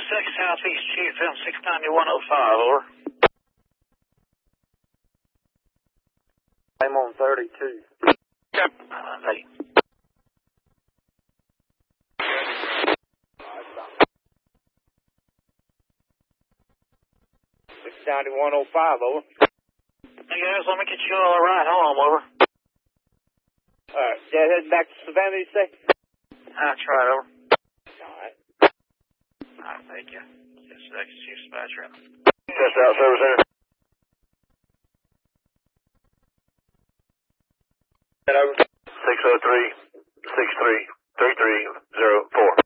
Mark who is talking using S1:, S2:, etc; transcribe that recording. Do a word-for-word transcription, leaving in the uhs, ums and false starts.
S1: six Southeast Chief, M six ninety-one oh five, over.
S2: I'm on thirty-two.
S1: Yep. Uh, eight.
S2: six ninety-one oh five, over.
S1: Hey guys, let me get you all a ride home, over.
S2: Alright, yeah, heading back to Savannah, you say?
S1: That's right, over.
S2: Alright.
S1: Alright, thank you. Yes, six Chief Dispatcher.
S2: Test out, service center. Over.
S3: six oh three, six three, three three zero four.